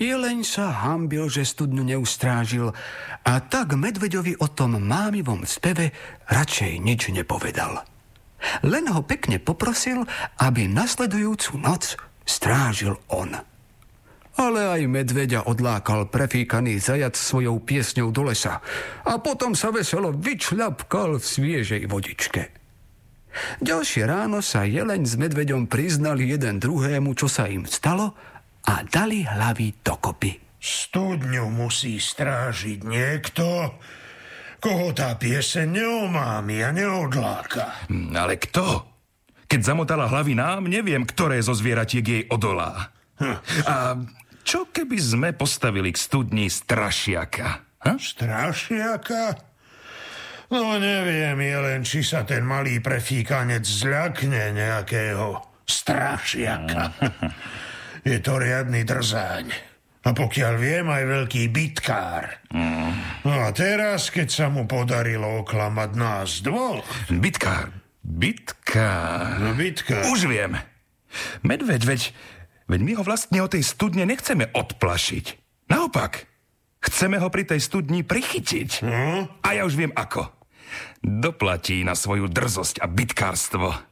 Jeleň sa hanbil, že studňu neustrážil, a tak medveďovi o tom mámivom speve radšej nič nepovedal. Len ho pekne poprosil, aby nasledujúcu noc strážil on. Ale aj medveďa odlákal prefíkaný zajac svojou piesňou do lesa a potom sa veselo vyčľapkal v sviežej vodičke. Ďalšie ráno sa jeleň s medveďom priznali jeden druhému, čo sa im stalo, a dali hlavy dokopy. Studňu musí strážiť niekto, koho tá pieseň neomámi a neodláka. Ale kto? Keď zamotala hlavy nám, neviem, ktoré zo zvieratiek jej odolá. A čo keby sme postavili k studni strašiaka? Strašiaka? No neviem, len či sa ten malý prefíkanec zľakne nejakého strašiaka. Je to riadny drzáň. A pokiaľ viem, aj veľký bitkár. No a teraz, keď sa mu podarilo oklamať nás dvoch... Bitkár. No bitkár. Už viem. Medveď, veď my ho vlastne o tej studne nechceme odplašiť. Naopak, chceme ho pri tej studni prichytiť. A ja už viem ako. Doplatí na svoju drzosť a bitkárstvo.